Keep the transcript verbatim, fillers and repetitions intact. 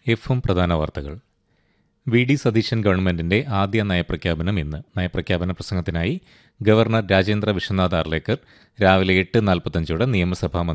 എഫും പ്രധാന വാർത്തകൾ. വി ഡി സതീശൻ ഗവൺമെന്റിന്റെ ആദ്യ നയപ്രഖ്യാപനം ഇന്ന്. നയപ്രഖ്യാപന പ്രസംഗത്തിനായി ഗവർണർ രാജേന്ദ്ര വിശ്വനാഥ് ആർലേക്കർ രാവിലെ എട്ട് നാൽപ്പത്തഞ്ചോടെ നിയമസഭാ